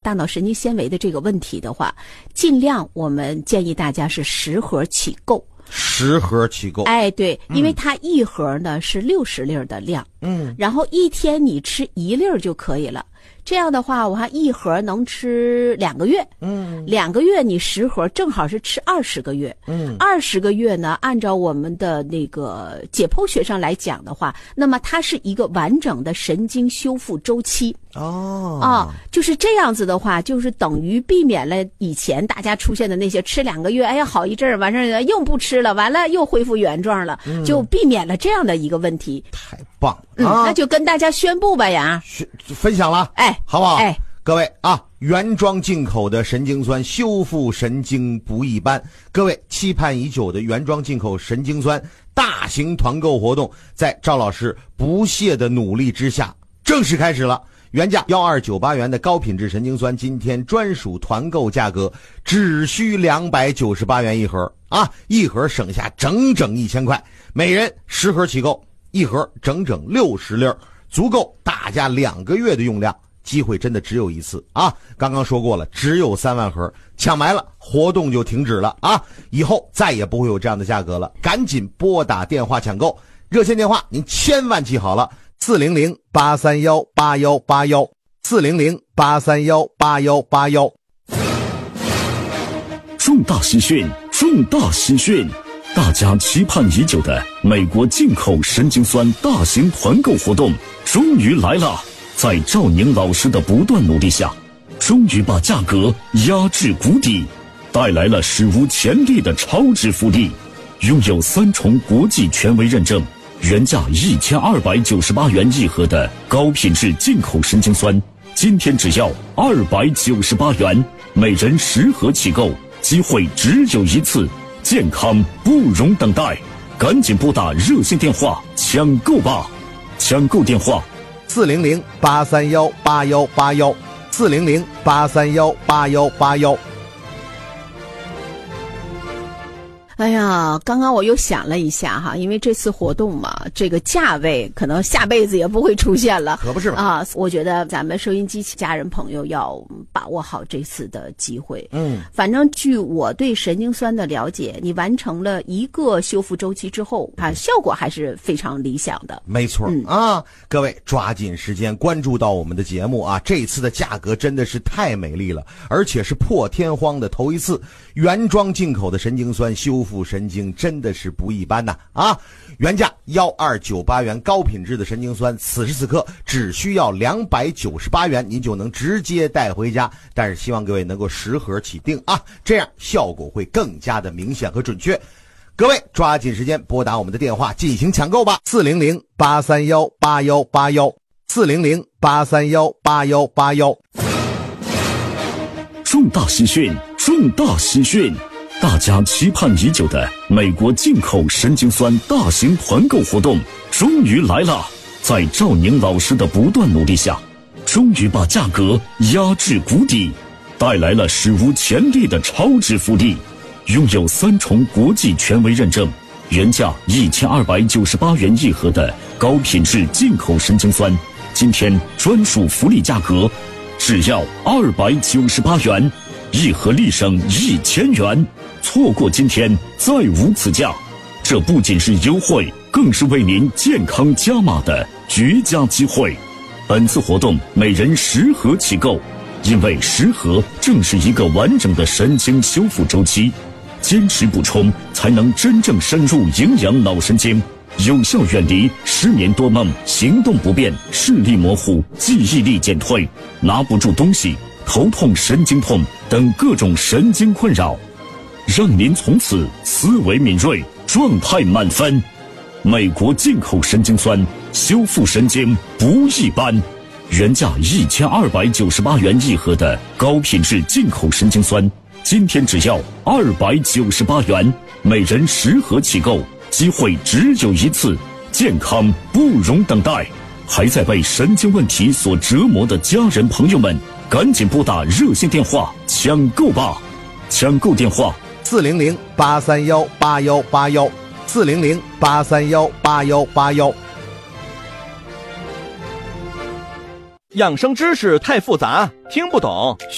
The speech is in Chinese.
大脑神经纤维的这个问题的话，尽量我们建议大家是10盒起购。 10盒起购。 哎，对，因为它一盒呢是60粒的量，然后一天你吃1粒就可以了。这样的话，我看一盒能吃2个月，2个月你10盒正好是吃20个月，20个月呢，按照我们的那个解剖学上来讲的话，那么它是一个完整的神经修复周期。就是这样子的话，就是等于避免了以前大家出现的那些吃2个月，哎呀好一阵儿，完事儿又不吃了，完了又恢复原状了，就避免了这样的一个问题。 太棒了， 那就跟大家宣布吧呀， 分享了，好不好？各位啊，原装进口的神经酸修复神经不一般，各位期盼已久的原装进口神经酸大型团购活动，在赵老师不懈的努力之下正式开始了。原价1298元的高品质神经酸，今天专属团购价格只需298元一盒啊！一盒省下整整1000块，每人10盒起购，一盒整整60粒，足够大家2个月的用量。机会真的只有一次啊！刚刚说过了，只有3万盒，抢没了活动就停止了啊！以后再也不会有这样的价格了，赶紧拨打电话抢购，热线电话您千万记好了，400-831-8181，400-831-8181。 重大喜讯，重大喜讯！大家期盼已久的美国进口神经酸大型团购活动终于来了！在赵宁老师的不断努力下，终于把价格压至谷底，带来了史无前例的超值福利。拥有3重国际权威认证，原价1298元一盒的高品质进口神经酸，今天只要298元，每人10盒起购，机会只有一次，健康不容等待，赶紧拨打热线电话抢购吧！抢购电话 400-831-8181，400-831-8181。 哎呀，刚刚我又想了一下哈，因为这次活动嘛，这个价位可能下辈子也不会出现了， 可不是嘛啊！我觉得咱们收音机家人朋友要把握好这次的机会。反正据我对神经酸的了解，你完成了一个修复周期之后，效果还是非常理想的。 没错啊，各位抓紧时间关注到我们的节目啊！这次的价格真的是太美丽了，而且是破天荒的头一次，原装进口的神经酸修复神经真的是不一般呐啊！原价1298元高品质的神经酸，此时此刻只需要298元，您就能直接带回家。但是希望各位能够10盒起订啊，这样效果会更加的明显和准确。各位抓紧时间拨打我们的电话进行抢购吧，400-831-8181，400-831-8181。 重大喜讯，重大喜讯！大家期盼已久的美国进口神经酸大型团购活动终于来了！在赵宁老师的不断努力下，终于把价格压至谷底，带来了史无前例的超值福利。拥有3重国际权威认证，原价1298元一盒的高品质进口神经酸，今天专属福利价格只要298元，一盒立省1000元。错过今天再无此价，这不仅是优惠，更是为您健康加码的绝佳机会。本次活动每人10盒起购，因为10盒正是一个完整的神经修复周期，坚持补充才能真正深入营养脑神经，有效远离失眠多梦、行动不便、视力模糊、记忆力减退、拿不住东西、头痛、神经痛等各种神经困扰，让您从此思维敏锐，状态满分。美国进口神经酸，修复神经不一般。原价1298元一盒的高品质进口神经酸，今天只要298元，每人10盒起购，机会只有一次，健康不容等待。还在为神经问题所折磨的家人朋友们，赶紧拨打热线电话抢购吧！抢购电话 400-831-8181，400-831-8181。 养生知识太复杂，听不懂。